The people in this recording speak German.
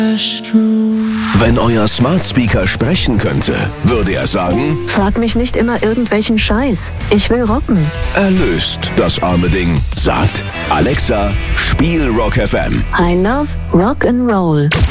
Wenn euer Smart Speaker sprechen könnte, würde er sagen: Frag mich nicht immer irgendwelchen Scheiß. Ich will rocken. Erlöst das arme Ding. Sagt: Alexa, spiel Rock FM. I love Rock and Roll.